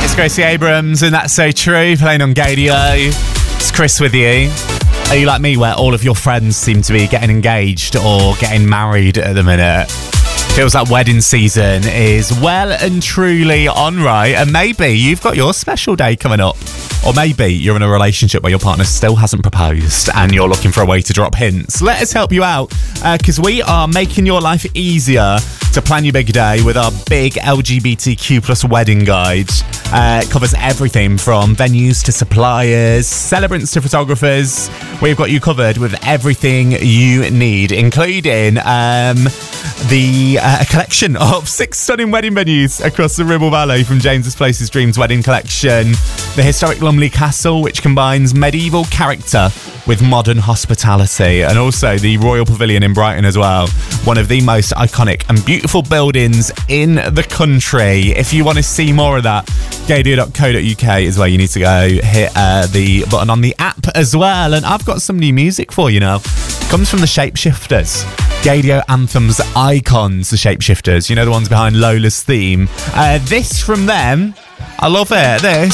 Gracie Abrams, and That's So True, playing on Gadio. It's Chris with you. Are you like me, where all of your friends seem to be getting engaged or getting married at the minute? Feels like wedding season is well and truly on, right? And maybe you've got your special day coming up. Or maybe you're in a relationship where your partner still hasn't proposed and you're looking for a way to drop hints. Let us help you out, because we are making your life easier to plan your big day with our big LGBTQ plus wedding guide. It covers everything from venues to suppliers, celebrants to photographers. We've got you covered with everything you need, including a collection of 6 stunning wedding venues across the Ribble Valley, from James's Place's Dreams Wedding Collection, the historic Lumley Castle, which combines medieval character with modern hospitality, and also the Royal Pavilion in Brighton as well, one of the most iconic and beautiful buildings in the country. If you want to see more of that, gadio.co.uk is where you need to go. Hit the button on the app as well. And I've got some new music for you now. It comes from the Shapeshifters, Gadio Anthems icons, the Shapeshifters, you know, the ones behind Lola's theme. This from them, I love it. This